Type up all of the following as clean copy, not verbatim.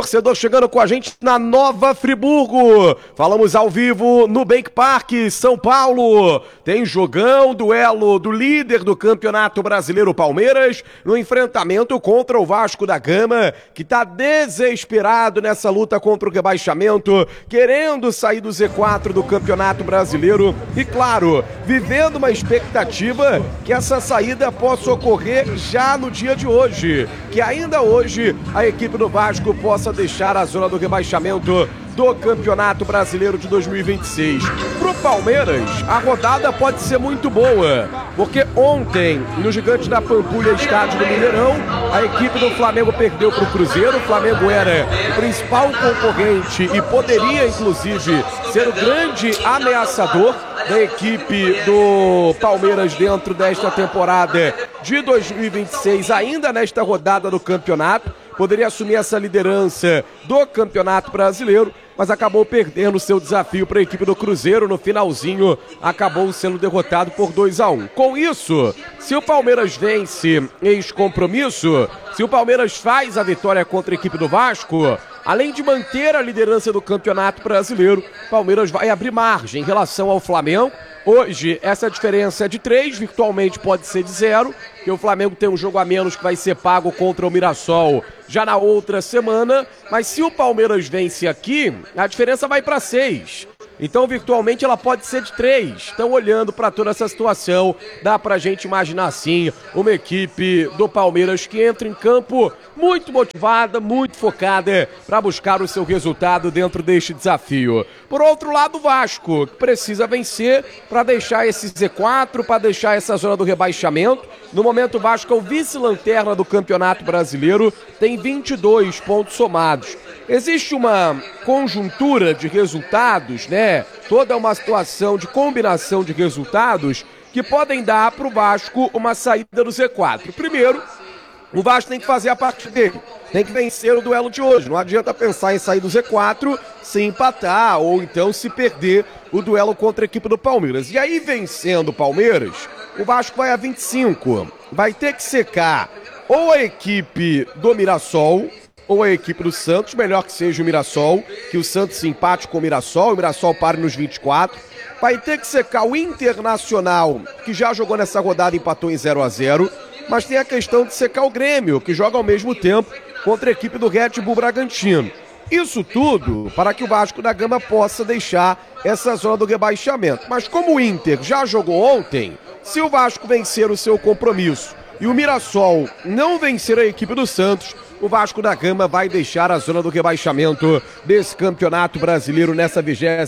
torcedor chegando com a gente na Nova Friburgo. Falamos ao vivo no Bank Park, São Paulo. Tem jogão, duelo do líder do Campeonato Brasileiro Palmeiras, no enfrentamento contra o Vasco da Gama, que tá desesperado nessa luta contra o rebaixamento, querendo sair do Z4 do Campeonato Brasileiro e, claro, vivendo uma expectativa que essa saída possa ocorrer já no dia de hoje, que ainda hoje a equipe do Vasco possa deixar a zona do rebaixamento do Campeonato Brasileiro de 2026. Pro Palmeiras, a rodada pode ser muito boa, porque ontem, no Gigante da Pampulha, estádio do Mineirão, a equipe do Flamengo perdeu pro Cruzeiro. O Flamengo era o principal concorrente e poderia, inclusive, ser o grande ameaçador da equipe do Palmeiras dentro desta temporada de 2026, ainda nesta rodada do campeonato. Poderia assumir essa liderança do Campeonato Brasileiro, mas acabou perdendo seu desafio para a equipe do Cruzeiro. No finalzinho, acabou sendo derrotado por 2-1. Com isso, se o Palmeiras vence ex-compromisso, se o Palmeiras faz a vitória contra a equipe do Vasco, além de manter a liderança do Campeonato Brasileiro, o Palmeiras vai abrir margem em relação ao Flamengo. Hoje, essa diferença é de 3, virtualmente pode ser de 0, porque o Flamengo tem um jogo a menos que vai ser pago contra o Mirassol já na outra semana, mas se o Palmeiras vence aqui, a diferença vai para 6. Então, virtualmente, ela pode ser de 3. Então, olhando para toda essa situação, dá pra gente imaginar, sim, uma equipe do Palmeiras que entra em campo muito motivada, muito focada para buscar o seu resultado dentro deste desafio. Por outro lado, o Vasco, que precisa vencer para deixar esse Z4, para deixar essa zona do rebaixamento. No momento, o Vasco é o vice-lanterna do Campeonato Brasileiro, tem 22 pontos somados. Existe uma conjuntura de resultados, né? Toda uma situação de combinação de resultados que podem dar para o Vasco uma saída do Z4. Primeiro, o Vasco tem que fazer a parte dele, tem que vencer o duelo de hoje. Não adianta pensar em sair do Z4 se empatar ou então se perder o duelo contra a equipe do Palmeiras. E aí, vencendo o Palmeiras, o Vasco vai a 25. Vai ter que secar ou a equipe do Mirassol ou a equipe do Santos, melhor que seja o Mirassol, que o Santos se empate com o Mirassol pare nos 24. Vai ter que secar o Internacional, que já jogou nessa rodada e empatou em 0-0, mas tem a questão de secar o Grêmio, que joga ao mesmo tempo contra a equipe do Red Bull Bragantino. Isso tudo para que o Vasco da Gama possa deixar essa zona do rebaixamento. Mas como o Inter já jogou ontem, se o Vasco vencer o seu compromisso e o Mirassol não vencer a equipe do Santos, o Vasco da Gama vai deixar a zona do rebaixamento desse Campeonato Brasileiro nessa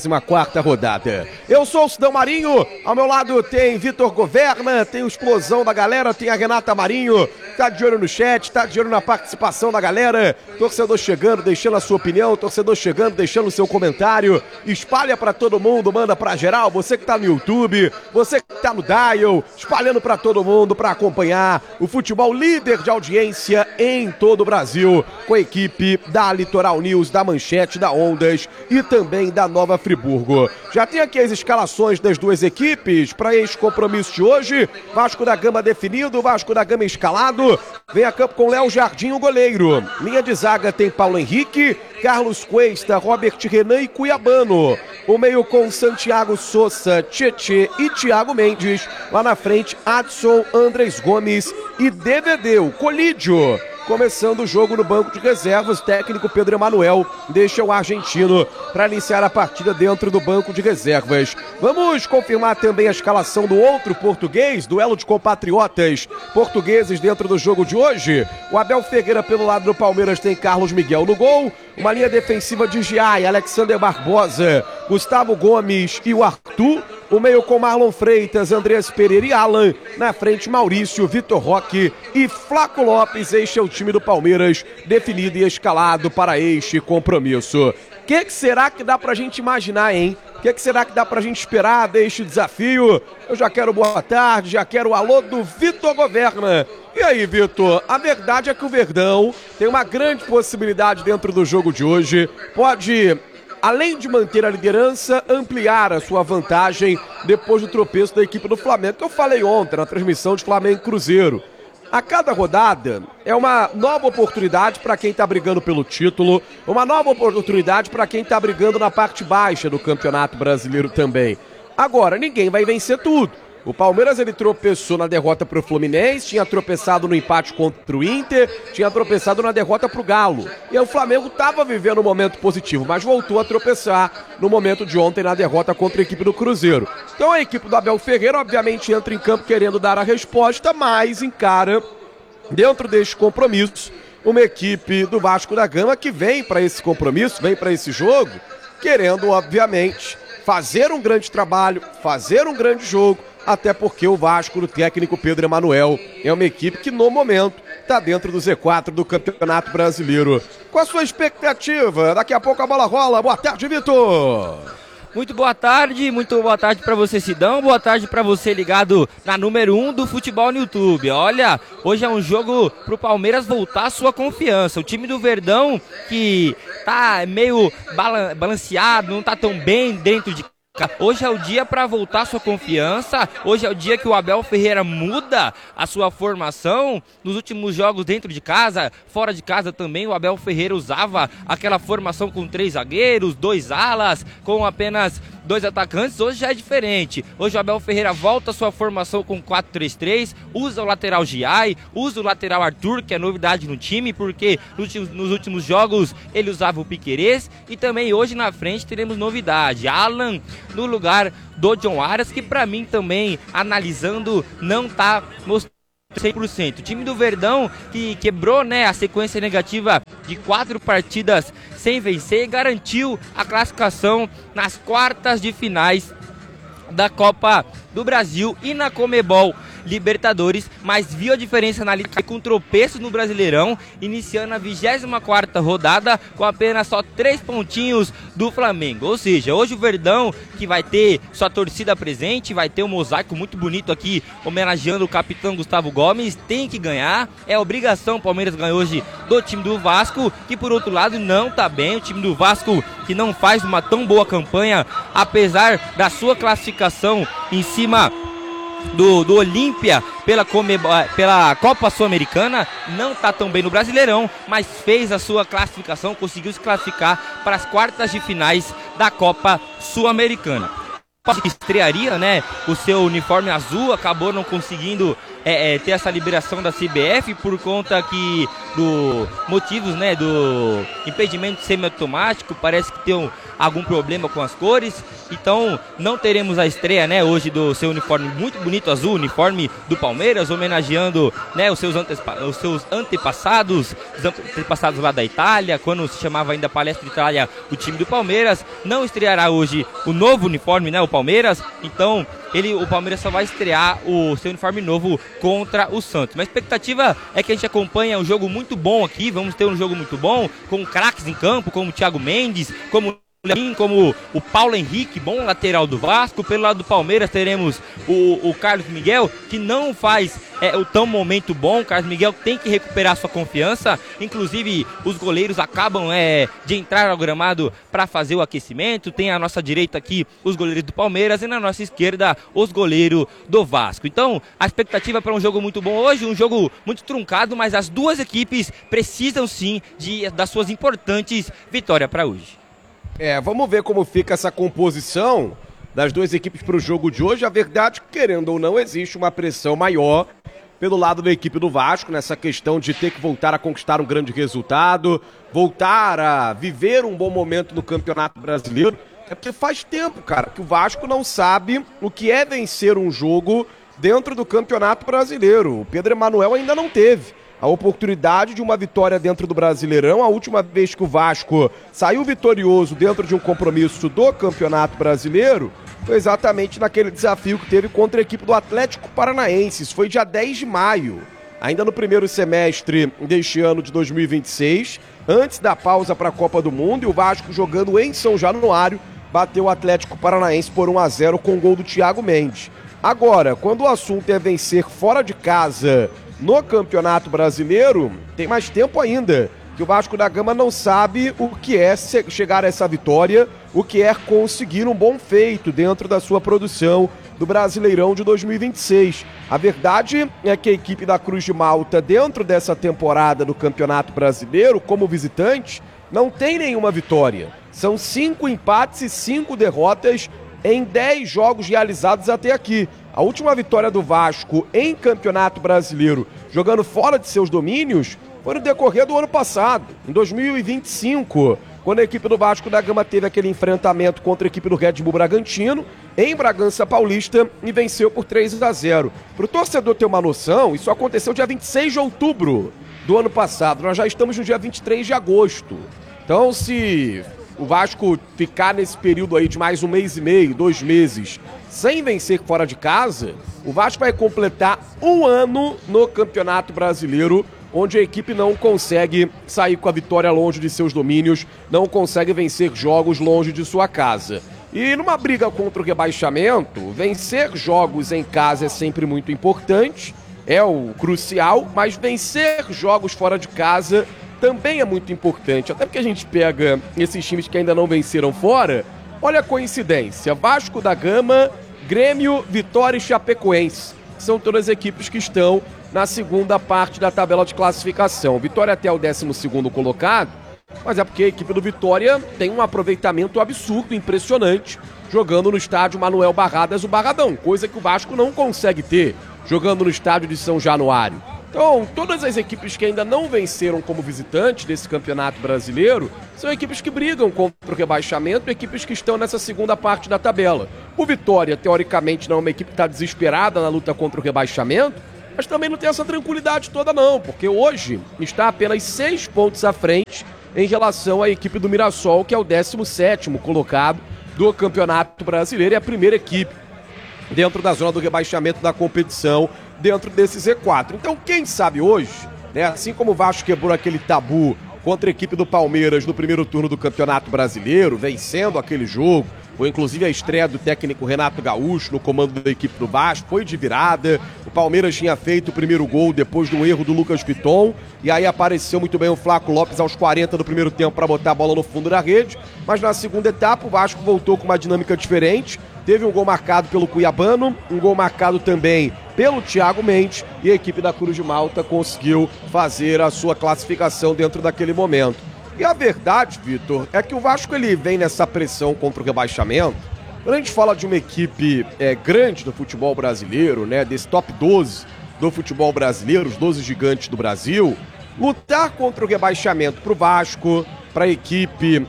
24ª rodada. Eu sou o Cidão Marinho, ao meu lado tem Vitor Governa, tem o Explosão da galera, tem a Renata Marinho, tá de olho no chat, tá de olho na participação da galera. Torcedor chegando, deixando a sua opinião, torcedor chegando, deixando o seu comentário. Espalha pra todo mundo, manda pra geral, você que tá no YouTube, você que tá no Dial, espalhando pra todo mundo pra acompanhar o futebol líder de audiência em todo o Brasil, com a equipe da Litoral News, da Manchete, da Ondas e também da Nova Friburgo. Já tem aqui as escalações das duas equipes para esse compromisso de hoje. Vasco da Gama definido, Vasco da Gama escalado. Vem a campo com Léo Jardim, o goleiro. Linha de zaga tem Paulo Henrique, Carlos Cuesta, Robert Renan e Cuiabano. O meio com Santiago Souza, Tietê e Thiago Mendes. Lá na frente, Adson, Andrés Gomes e DVD, o Colídio. Começando o jogo no banco de reservas, técnico Pedro Emanuel deixa o argentino para iniciar a partida dentro do banco de reservas. Vamos confirmar também a escalação do outro português, duelo de compatriotas portugueses dentro do jogo de hoje. O Abel Ferreira pelo lado do Palmeiras tem Carlos Miguel no gol. Uma linha defensiva de Giai, Alexander Barbosa, Gustavo Gomes e o Arthur. O meio com Marlon Freitas, Andreas Pereira e Alan. Na frente, Maurício, Vitor Roque e Flaco Lopes. Este é o time do Palmeiras, definido e escalado para este compromisso. O que será que dá pra gente imaginar, hein? O que será que dá pra gente esperar deste desafio? Eu já quero boa tarde, já quero o alô do Vitor Governa. E aí, Vitor, a verdade é que o Verdão tem uma grande possibilidade dentro do jogo de hoje. Pode, além de manter a liderança, ampliar a sua vantagem depois do tropeço da equipe do Flamengo, que eu falei ontem na transmissão de Flamengo e Cruzeiro. A cada rodada é uma nova oportunidade para quem está brigando pelo título, uma nova oportunidade para quem está brigando na parte baixa do Campeonato Brasileiro também. Agora, ninguém vai vencer tudo. O Palmeiras, ele tropeçou na derrota para o Fluminense, tinha tropeçado no empate contra o Inter, tinha tropeçado na derrota para o Galo. E o Flamengo estava vivendo um momento positivo, mas voltou a tropeçar no momento de ontem na derrota contra a equipe do Cruzeiro. Então a equipe do Abel Ferreira, obviamente, entra em campo querendo dar a resposta, mas encara, dentro deste compromisso, uma equipe do Vasco da Gama que vem para esse compromisso, vem para esse jogo, querendo, obviamente, fazer um grande trabalho, fazer um grande jogo, até porque o Vasco, do técnico Pedro Emanuel, é uma equipe que, no momento, está dentro do Z4 do Campeonato Brasileiro. Qual a sua expectativa? Daqui a pouco a bola rola. Boa tarde, Vitor! Muito boa tarde para você, Sidão, boa tarde para você ligado na número 1 do futebol no YouTube. Olha, hoje é um jogo pro Palmeiras voltar a sua confiança. O time do Verdão, que tá meio balanceado, não tá tão bem dentro de... Hoje é o dia para voltar sua confiança, hoje é o dia que o Abel Ferreira muda a sua formação. Nos últimos jogos dentro de casa, fora de casa também, o Abel Ferreira usava aquela formação com 3 zagueiros, 2 alas, com apenas 2 atacantes. Hoje já é diferente, hoje o Abel Ferreira volta a sua formação com 4-3-3, usa o lateral Giai, usa o lateral Arthur, que é novidade no time, porque nos últimos jogos ele usava o Piquerez, e também hoje na frente teremos novidade, Alan no lugar do John Arias, que pra mim também, analisando, não tá mostrando 100%. O time do Verdão, que quebrou, né, a sequência negativa de 4 partidas sem vencer, garantiu a classificação nas quartas de finais da Copa do Brasil e na Conmebol Libertadores, mas viu a diferença na Liga com tropeço no Brasileirão, iniciando a 24ª rodada com apenas só 3 pontinhos do Flamengo. Ou seja, hoje o Verdão, que vai ter sua torcida presente, vai ter um mosaico muito bonito aqui, homenageando o capitão Gustavo Gomes, tem que ganhar, é obrigação. O Palmeiras ganhar hoje do time do Vasco, que por outro lado não tá bem, o time do Vasco que não faz uma tão boa campanha, apesar da sua classificação em cima do Olímpia pela Copa Sul-Americana, não está tão bem no Brasileirão, mas fez a sua classificação, conseguiu se classificar para as quartas de finais da Copa Sul-Americana. Que estrearia, né, o seu uniforme azul, acabou não conseguindo ter essa liberação da CBF por conta que do motivos, né, do impedimento semiautomático, parece que tem algum problema com as cores, então não teremos a estreia, né, hoje do seu uniforme muito bonito azul, uniforme do Palmeiras, homenageando, né, os seus antepassados lá da Itália, quando se chamava ainda Palestra Itália, o time do Palmeiras. Não estreará hoje o novo uniforme, né, o Palmeiras, então o Palmeiras só vai estrear o seu uniforme novo contra o Santos. Mas a expectativa é que a gente acompanhe um jogo muito bom aqui, vamos ter um jogo muito bom, com craques em campo, como o Thiago Mendes, como o Paulo Henrique, bom lateral do Vasco. Pelo lado do Palmeiras teremos o Carlos Miguel, que não faz o tão momento bom. O Carlos Miguel tem que recuperar sua confiança, inclusive os goleiros acabam de entrar ao gramado para fazer o aquecimento. Tem à nossa direita aqui os goleiros do Palmeiras e na nossa esquerda os goleiros do Vasco. Então a expectativa para um jogo muito bom hoje, um jogo muito truncado, mas as duas equipes precisam sim das suas importantes vitórias para hoje. Vamos ver como fica essa composição das duas equipes para o jogo de hoje. A verdade, querendo ou não, existe uma pressão maior pelo lado da equipe do Vasco, nessa questão de ter que voltar a conquistar um grande resultado, voltar a viver um bom momento no Campeonato Brasileiro. É porque faz tempo, cara, que o Vasco não sabe o que é vencer um jogo dentro do Campeonato Brasileiro. O Pedro Emanuel ainda não teve a oportunidade de uma vitória dentro do Brasileirão. A última vez que o Vasco saiu vitorioso dentro de um compromisso do Campeonato Brasileiro foi exatamente naquele desafio que teve contra a equipe do Atlético Paranaense. Isso foi dia 10 de maio, ainda no primeiro semestre deste ano de 2026, antes da pausa para a Copa do Mundo, e o Vasco, jogando em São Januário, bateu o Atlético Paranaense por 1-0 com o gol do Thiago Mendes. Agora, quando o assunto é vencer fora de casa no Campeonato Brasileiro, tem mais tempo ainda, que o Vasco da Gama não sabe o que é chegar a essa vitória, o que é conseguir um bom feito dentro da sua produção do Brasileirão de 2026. A verdade é que a equipe da Cruz de Malta, dentro dessa temporada do Campeonato Brasileiro, como visitante, não tem nenhuma vitória. São 5 empates e 5 derrotas em 10 jogos realizados até aqui. A última vitória do Vasco em Campeonato Brasileiro, jogando fora de seus domínios, foi no decorrer do ano passado, em 2025, quando a equipe do Vasco da Gama teve aquele enfrentamento contra a equipe do Red Bull Bragantino, em Bragança Paulista, e venceu por 3-0. Para o torcedor ter uma noção, isso aconteceu dia 26 de outubro do ano passado. Nós já estamos no dia 23 de agosto. Então, se o Vasco ficar nesse período aí de mais 1 mês e meio, 2 meses, sem vencer fora de casa, o Vasco vai completar 1 ano no Campeonato Brasileiro, onde a equipe não consegue sair com a vitória longe de seus domínios, não consegue vencer jogos longe de sua casa. E numa briga contra o rebaixamento, vencer jogos em casa é sempre muito importante, é o crucial, mas vencer jogos fora de casa também é muito importante. Até porque a gente pega esses times que ainda não venceram fora, olha a coincidência, Vasco da Gama, Grêmio, Vitória e Chapecoense. São todas as equipes que estão na segunda parte da tabela de classificação. Vitória até o 12º colocado, mas é porque a equipe do Vitória tem um aproveitamento absurdo, impressionante, jogando no estádio Manuel Barradas, o Barradão, coisa que o Vasco não consegue ter, jogando no estádio de São Januário. Então, todas as equipes que ainda não venceram como visitantes desse Campeonato Brasileiro são equipes que brigam contra o rebaixamento, equipes que estão nessa segunda parte da tabela. O Vitória, teoricamente, não é uma equipe que está desesperada na luta contra o rebaixamento, mas também não tem essa tranquilidade toda não, porque hoje está apenas 6 pontos à frente em relação à equipe do Mirassol, que é o 17º colocado do Campeonato Brasileiro e a primeira equipe dentro da zona do rebaixamento da competição, dentro desse Z4. Então, quem sabe hoje, né, assim como o Vasco quebrou aquele tabu contra a equipe do Palmeiras no primeiro turno do Campeonato Brasileiro, vencendo aquele jogo, foi inclusive a estreia do técnico Renato Gaúcho no comando da equipe do Vasco, foi de virada, o Palmeiras tinha feito o primeiro gol depois do erro do Lucas Piton, e aí apareceu muito bem o Flaco Lopes aos 40 do primeiro tempo para botar a bola no fundo da rede, mas na segunda etapa o Vasco voltou com uma dinâmica diferente, teve um gol marcado pelo Cuiabano, um gol marcado também pelo Thiago Mendes, e a equipe da Cruz de Malta conseguiu fazer a sua classificação dentro daquele momento. E a verdade, Vitor, é que o Vasco ele vem nessa pressão contra o rebaixamento. Quando a gente fala de uma equipe grande do futebol brasileiro, né, desse top 12 do futebol brasileiro, os 12 gigantes do Brasil, lutar contra o rebaixamento para o Vasco, para a equipe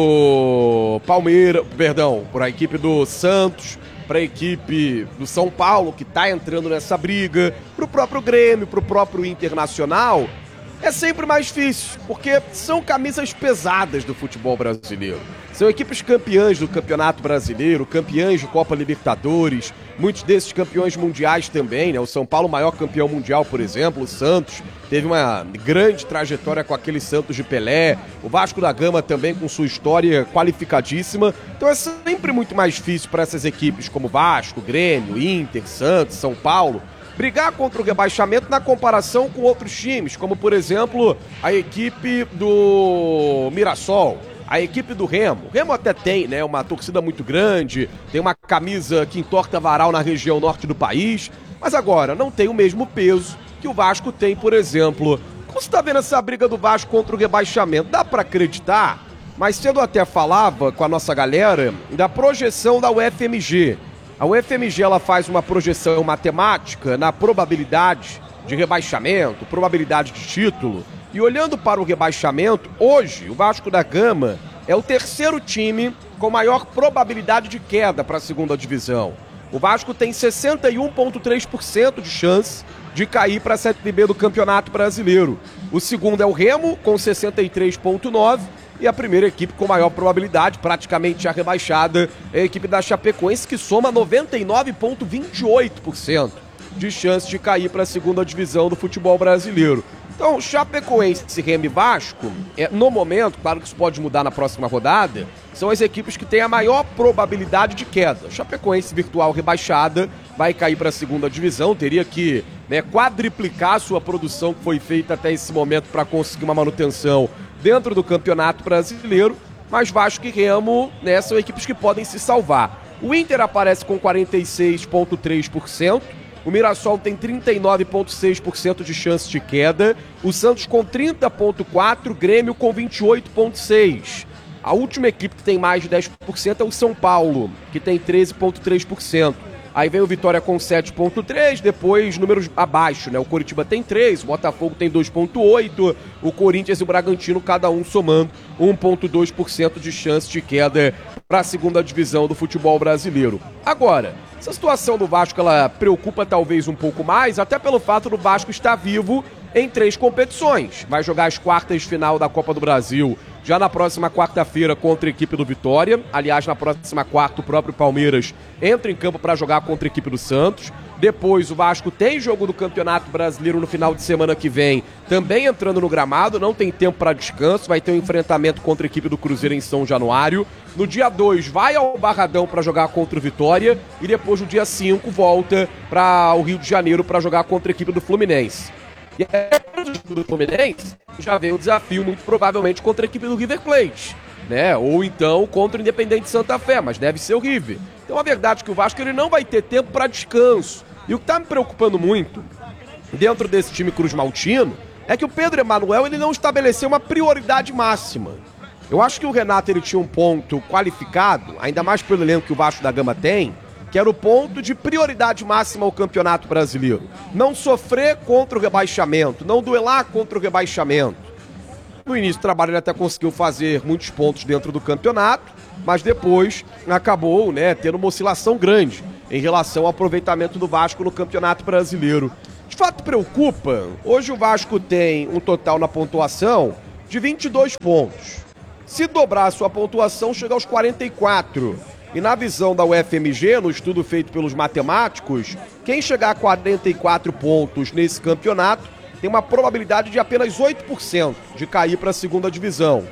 do Palmeiras, perdão, para a equipe do Santos, para a equipe do São Paulo, que está entrando nessa briga, para o próprio Grêmio, para o próprio Internacional, é sempre mais difícil, porque são camisas pesadas do futebol brasileiro. São equipes campeãs do Campeonato Brasileiro, campeãs de Copa Libertadores, muitos desses campeões mundiais também, né? O São Paulo, maior campeão mundial, por exemplo, o Santos, teve uma grande trajetória com aquele Santos de Pelé, o Vasco da Gama também com sua história qualificadíssima. Então é sempre muito mais difícil para essas equipes como Vasco, Grêmio, Inter, Santos, São Paulo, brigar contra o rebaixamento na comparação com outros times, como por exemplo a equipe do Mirassol, a equipe do Remo. O Remo até tem, né, uma torcida muito grande, tem uma camisa que entorta varal na região norte do país, mas agora não tem o mesmo peso que o Vasco tem, por exemplo. Como você está vendo essa briga do Vasco contra o rebaixamento? Dá para acreditar? Mais cedo eu até falava com a nossa galera da projeção da UFMG. A UFMG ela faz uma projeção matemática na probabilidade de rebaixamento, probabilidade de título. E olhando para o rebaixamento, hoje o Vasco da Gama é o terceiro time com maior probabilidade de queda para a segunda divisão. O Vasco tem 61,3% de chance de cair para a Série B do Campeonato Brasileiro. O segundo é o Remo, com 63,9%. E a primeira equipe com maior probabilidade, praticamente já rebaixada, é a equipe da Chapecoense, que soma 99,28% de chance de cair para a segunda divisão do futebol brasileiro. Então, Chapecoense, Remo e Vasco, no momento, claro que isso pode mudar na próxima rodada, são as equipes que têm a maior probabilidade de queda. Chapecoense virtual rebaixada, vai cair para a segunda divisão, teria que quadriplicar a sua produção que foi feita até esse momento para conseguir uma manutenção dentro do Campeonato Brasileiro, mas Vasco e Remo, são equipes que podem se salvar. O Inter aparece com 46,3%. O Mirassol tem 39,6% de chance de queda. O Santos com 30,4%. Grêmio com 28,6%. A última equipe que tem mais de 10% é o São Paulo, que tem 13,3%. Aí vem o Vitória com 7,3%, depois números abaixo, né? O Coritiba tem 3%, o Botafogo tem 2,8%, o Corinthians e o Bragantino, cada um somando 1,2% de chance de queda para a segunda divisão do futebol brasileiro. Agora, essa situação do Vasco, ela preocupa talvez um pouco mais, até pelo fato do Vasco estar vivo em 3 competições. Vai jogar as quartas de final da Copa do Brasil já na próxima quarta-feira contra a equipe do Vitória. Aliás, na próxima quarta, o próprio Palmeiras entra em campo para jogar contra a equipe do Santos. Depois, o Vasco tem jogo do Campeonato Brasileiro no final de semana que vem, também entrando no gramado, não tem tempo para descanso, vai ter um enfrentamento contra a equipe do Cruzeiro em São Januário. No dia 2, vai ao Barradão para jogar contra o Vitória e depois, no dia 5, volta para o Rio de Janeiro para jogar contra a equipe do Fluminense. E aí, do Fluminense, já vem o desafio, muito provavelmente, contra a equipe do River Plate, né? Ou então contra o Independente Santa Fé, mas deve ser o River. Então a verdade é que o Vasco ele não vai ter tempo para descanso. E o que está me preocupando muito, dentro desse time cruzmaltino, é que o Pedro Emanuel ele não estabeleceu uma prioridade máxima. Eu acho que o Renato ele tinha um ponto qualificado, ainda mais pelo elenco que o Vasco da Gama tem, que era o ponto de prioridade máxima ao Campeonato Brasileiro. Não sofrer contra o rebaixamento, não duelar contra o rebaixamento. No início do trabalho ele até conseguiu fazer muitos pontos dentro do campeonato, mas depois acabou, né, tendo uma oscilação grande em relação ao aproveitamento do Vasco no Campeonato Brasileiro. De fato preocupa, hoje o Vasco tem um total na pontuação de 22 pontos. Se dobrar a sua pontuação, chega aos 44. E na visão da UFMG, no estudo feito pelos matemáticos, quem chegar a 44 pontos nesse campeonato tem uma probabilidade de apenas 8% de cair para a segunda divisão.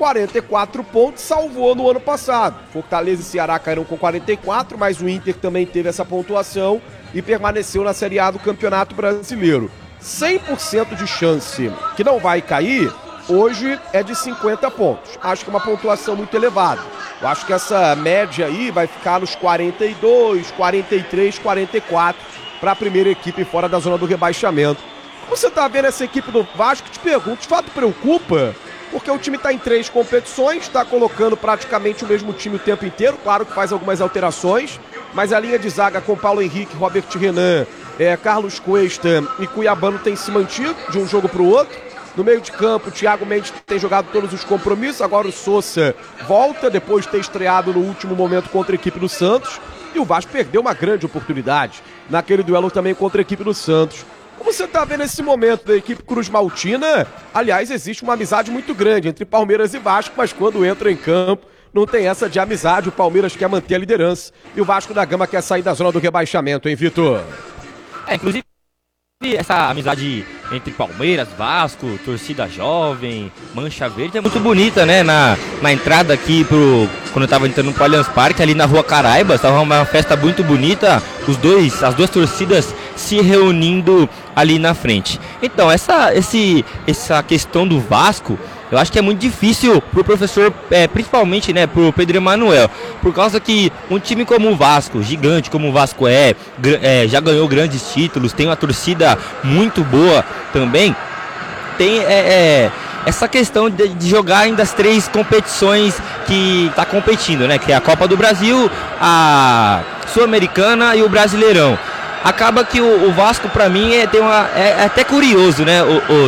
44 pontos salvou no ano passado. Fortaleza e Ceará caíram com 44, mas o Inter também teve essa pontuação e permaneceu na Série A do Campeonato Brasileiro. 100% de chance que não vai cair, hoje é de 50 pontos. Acho que é uma pontuação muito elevada. Eu acho que essa média aí vai ficar nos 42, 43, 44 para a primeira equipe fora da zona do rebaixamento. Como você está vendo essa equipe do Vasco? Te pergunto, de fato preocupa? Porque o time está em 3 competições, está colocando praticamente o mesmo time o tempo inteiro, claro que faz algumas alterações, mas a linha de zaga com Paulo Henrique, Robert Renan, Carlos Cuesta e Cuiabano tem se mantido de um jogo para o outro. No meio de campo, o Thiago Mendes tem jogado todos os compromissos, agora o Sousa volta depois de ter estreado no último momento contra a equipe do Santos. E o Vasco perdeu uma grande oportunidade naquele duelo também contra a equipe do Santos. Como você está vendo esse momento da equipe cruzmaltina? Aliás, existe uma amizade muito grande entre Palmeiras e Vasco, mas quando entra em campo, não tem essa de amizade. O Palmeiras quer manter a liderança e o Vasco da Gama quer sair da zona do rebaixamento, hein, Vitor? Inclusive, essa amizade entre Palmeiras, Vasco, torcida jovem, Mancha Verde é muito bonita, né? Na entrada aqui quando eu tava entrando pro Allianz Parque, ali na Rua Caraibas, tava uma festa muito bonita, as duas torcidas se reunindo ali na frente. Então, essa questão do Vasco, eu acho que é muito difícil pro professor, principalmente, né, pro Pedro Emanuel, por causa que um time como o Vasco, gigante como o Vasco já ganhou grandes títulos, tem uma torcida muito boa também, tem essa questão de jogar ainda as 3 competições que está competindo, né, que é a Copa do Brasil, a Sul-Americana e o Brasileirão. Acaba que o Vasco, para mim, é até curioso, né,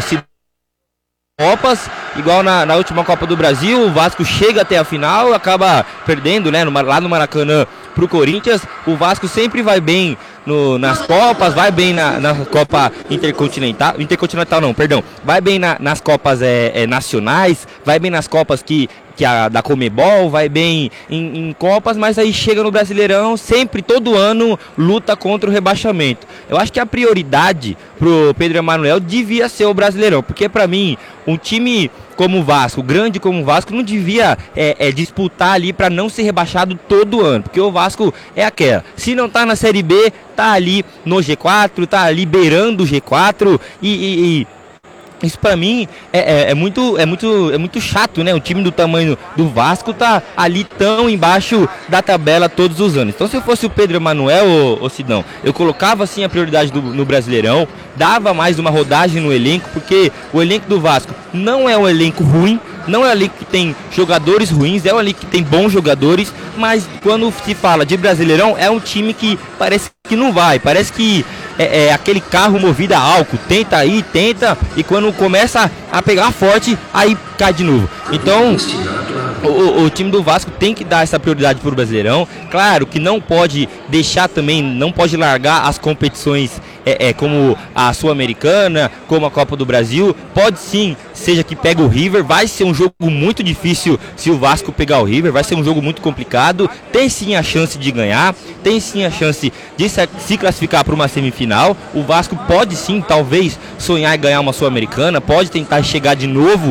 Copas, igual na última Copa do Brasil, o Vasco chega até a final, acaba perdendo, né, lá no Maracanã pro Corinthians. O Vasco sempre vai bem nas Copas, vai bem na Copa Intercontinental não, perdão, vai bem nas Copas nacionais, vai bem nas Copas da Comebol, vai bem em Copas, mas aí chega no Brasileirão, sempre, todo ano, luta contra o rebaixamento. Eu acho que a prioridade pro Pedro Emanuel devia ser o Brasileirão, porque para mim, um time como o Vasco, grande como o Vasco, não devia disputar ali para não ser rebaixado todo ano, porque o Vasco é aquela, se não tá na Série B, tá ali no G4, tá ali beirando o G4 e Isso pra mim é muito chato, né? O time do tamanho do Vasco tá ali tão embaixo da tabela todos os anos. Então se eu fosse o Pedro Emanuel, ô Sidão, eu colocava assim a prioridade no Brasileirão, dava mais uma rodagem no elenco, porque o elenco do Vasco não é um elenco ruim, não é um elenco que tem jogadores ruins, é um elenco que tem bons jogadores, mas quando se fala de Brasileirão, é um time que parece que não vai, parece que é aquele carro movido a álcool, tenta aí, tenta, e quando começa a pegar forte, aí cai de novo. Então, o time do Vasco tem que dar essa prioridade para o Brasileirão. Claro que não pode deixar também, não pode largar as competições como a Sul-Americana, como a Copa do Brasil. Pode sim, seja que pega o River, vai ser um jogo muito difícil se o Vasco pegar o River, vai ser um jogo muito complicado. Tem sim a chance de ganhar, tem sim a chance de se classificar para uma semifinal. O Vasco pode sim, talvez, sonhar em ganhar uma Sul-Americana, pode tentar chegar de novo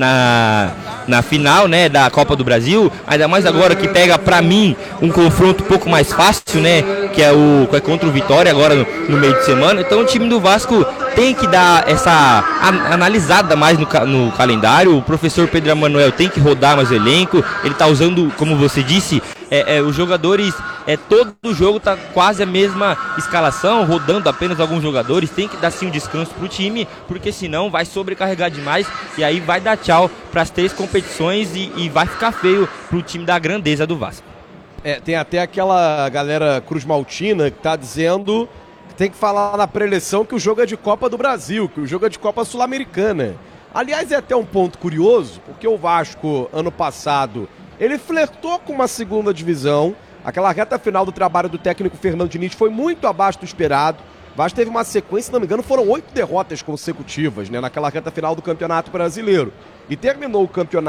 na final, né, da Copa do Brasil, ainda mais agora que pega, pra mim, um confronto um pouco mais fácil, né, que é contra o Vitória agora no meio de semana. Então o time do Vasco tem que dar essa analisada mais no calendário. O professor Pedro Emanuel tem que rodar mais o elenco, ele tá usando, como você disse, os jogadores, todo jogo tá quase a mesma escalação, rodando apenas alguns jogadores. Tem que dar sim um descanso pro time, porque senão vai sobrecarregar demais e aí vai dar tchau para as 3 competições e vai ficar feio pro time da grandeza do Vasco. Tem até aquela galera Cruz Maltina que tá dizendo que tem que falar na pré-eleição que o jogo é de Copa do Brasil, que o jogo é de Copa Sul-Americana. Aliás, é até um ponto curioso, porque o Vasco, ano passado, ele flertou com uma segunda divisão. Aquela reta final do trabalho do técnico Fernando Diniz foi muito abaixo do esperado. O Vasco teve uma sequência, se não me engano, foram 8 derrotas consecutivas, né, naquela reta final do Campeonato Brasileiro. E terminou o campeonato